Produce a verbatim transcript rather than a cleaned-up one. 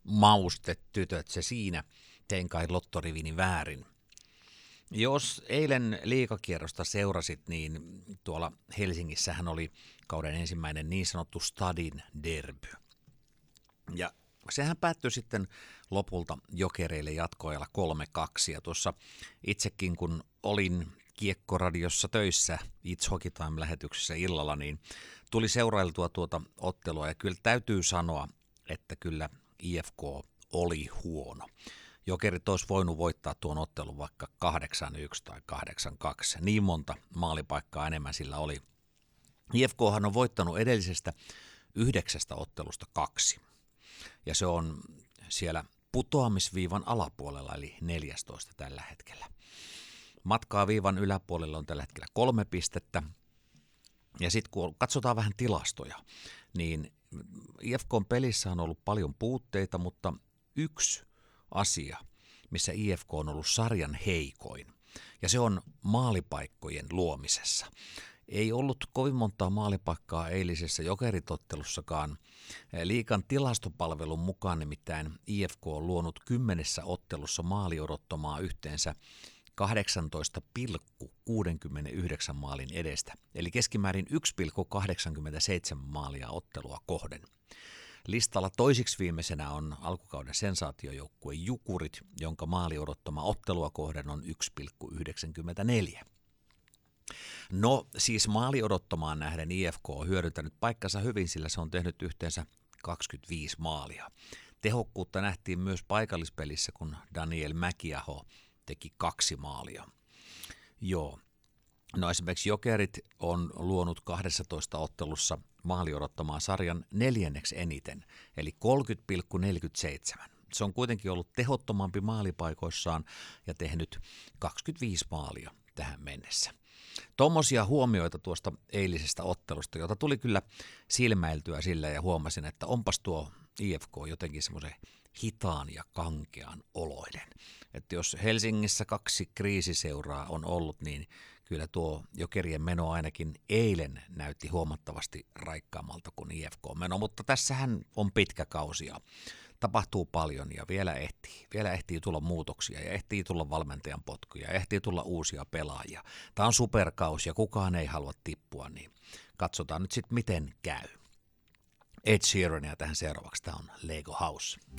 maustetytöt, se siinä, tein kai lottorivini väärin. Jos eilen liigakierrosta seurasit, niin tuolla Helsingissähän oli kauden ensimmäinen niin sanottu Stadin derby. Ja sehän päättyi sitten lopulta Jokereille jatkoajalla kolme kaksi. Ja tuossa itsekin kun olin Kiekkoradiossa töissä It's Hockey Time-lähetyksessä illalla, niin tuli seurailtua tuota ottelua. Ja kyllä täytyy sanoa, että kyllä I F K oli huono. Jokerit olisi voinut voittaa tuon ottelun vaikka kahdeksan yksi tai kahdeksan kaksi. Niin monta maalipaikkaa enemmän sillä oli. I F Khan on voittanut edellisestä yhdeksästä ottelusta kaksi. Ja se on siellä putoamisviivan alapuolella, eli neljästoista tällä hetkellä. Matkaa viivan yläpuolella on tällä hetkellä kolme pistettä. Ja sitten kun katsotaan vähän tilastoja, niin I F K:n pelissä on ollut paljon puutteita, mutta yksi asia, missä I F K on ollut sarjan heikoin, ja se on maalipaikkojen luomisessa. Ei ollut kovin montaa maalipaikkaa eilisessä jokeritottelussakaan. Liigan tilastopalvelun mukaan nimittäin I F K on luonut kymmenessä ottelussa maali odottamaa yhteensä kahdeksantoista pilkku kuusikymmentäyhdeksän maalin edestä, eli keskimäärin yksi pilkku kahdeksankymmentäseitsemän maalia ottelua kohden. Listalla toisiksi viimeisenä on alkukauden sensaatiojoukkue Jukurit, jonka maali odottama ottelua kohden on yksi pilkku yhdeksänkymmentäneljä. No siis maali odottamaan nähden I F K on hyödyntänyt paikkansa hyvin, sillä se on tehnyt yhteensä kaksikymmentäviisi maalia. Tehokkuutta nähtiin myös paikallispelissä, kun Daniel Mäkiaho teki kaksi maalia. Joo. No esimerkiksi Jokerit on luonut kahdessatoista ottelussa maali odottamaan sarjan neljänneksi eniten, eli kolmekymmentä pilkku neljäkymmentäseitsemän. Se on kuitenkin ollut tehottomampi maalipaikoissaan ja tehnyt kaksikymmentäviisi maalia tähän mennessä. Tuommoisia huomioita tuosta eilisestä ottelusta, jota tuli kyllä silmäiltyä sillä ja huomasin, että onpas tuo I F K jotenkin semmoisen hitaan ja kankean oloinen. Että jos Helsingissä kaksi kriisiseuraa on ollut, niin kyllä tuo Jokerien meno ainakin eilen näytti huomattavasti raikkaammalta kuin I F K-meno, mutta tässähän on pitkä kausi ja tapahtuu paljon ja vielä ehtii. Vielä ehtii tulla muutoksia ja ehtii tulla valmentajan potkuja ja ehtii tulla uusia pelaajia. Tämä on superkausi ja kukaan ei halua tippua, niin katsotaan nyt sitten miten käy. Ed Sheerania tähän seuraavaksi, tämä on Lego House.